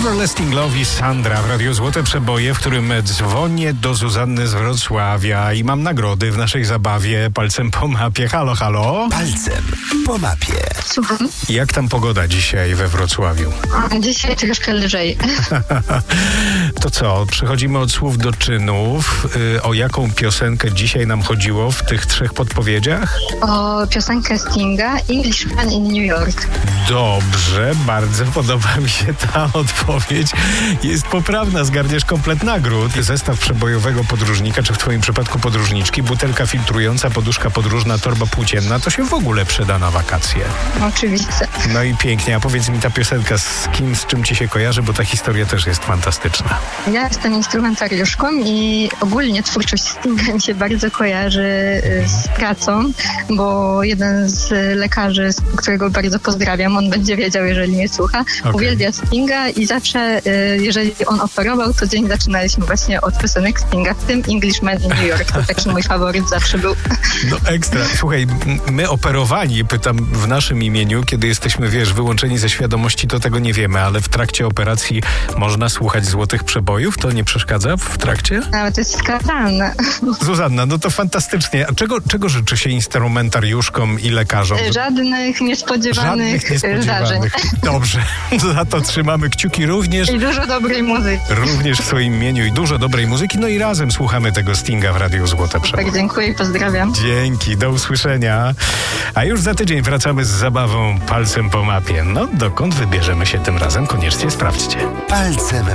Everlasting Love i Sandra w Radiu Złote Przeboje, w którym dzwonię do Zuzanny z Wrocławia i mam nagrody w naszej zabawie Palcem po mapie. Halo, halo? Palcem po mapie. Słucham. Jak tam pogoda dzisiaj we Wrocławiu? Dzisiaj troszkę lżej. To co, przechodzimy od słów do czynów. O jaką piosenkę dzisiaj nam chodziło w tych 3 podpowiedziach? O piosenkę Stinga Englishman in New York. Dobrze, bardzo podoba mi się ta odpowiedź. Jest poprawna, zgarniesz komplet nagród. Zestaw przebojowego podróżnika, czy w twoim przypadku podróżniczki, butelka filtrująca, poduszka podróżna, torba płócienna, to się w ogóle przyda na wakacje. Oczywiście. No i pięknie, a powiedz mi ta piosenka z kim, z czym ci się kojarzy, bo ta historia też jest fantastyczna. Ja jestem instrumentariuszką i ogólnie twórczość Stinga mi się bardzo kojarzy z pracą, bo jeden z lekarzy, którego bardzo pozdrawiam, on będzie wiedział, jeżeli mnie słucha, uwielbia Stinga i zawsze, jeżeli on operował, to dzień zaczynaliśmy właśnie od piosenek Stinga, w tym Englishman in New York. To taki mój faworyt zawsze był. No ekstra. Słuchaj, my operowani, pytam w naszym imieniu, kiedy jesteśmy, wyłączeni ze świadomości, to tego nie wiemy, ale w trakcie operacji można słuchać złotych przebojów? To nie przeszkadza w trakcie? Nawet jest wskazane. Zuzanna, no to fantastycznie. A czego życzy się instrumentariuszkom i lekarzom? Żadnych niespodziewanych zdarzeń. Dobrze. Za to trzymamy kciuki również. I dużo dobrej muzyki. Również w swoim imieniu i dużo dobrej muzyki. No i razem słuchamy tego Stinga w Radiu Złote Przeboje. Tak, dziękuję i pozdrawiam. Dzięki, do usłyszenia. A już za tydzień wracamy z zabawą Palcem po mapie. No, dokąd wybierzemy się tym razem? Koniecznie sprawdźcie. Palcem